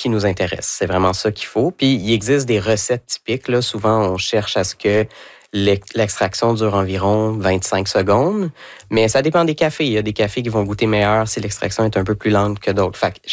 qui nous intéresse. C'est vraiment ça qu'il faut. Puis, il existe des recettes typiques. Là. Souvent, on cherche à ce que l'extraction dure environ 25 secondes, mais ça dépend des cafés. Il y a des cafés qui vont goûter meilleur si l'extraction est un peu plus lente que d'autres. Fait que